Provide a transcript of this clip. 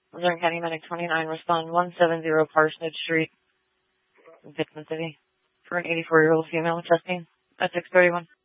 Missouri County Medic 29, respond 170 Parsonage Street, Dixon City, for an 84-year-old female chesting at 631.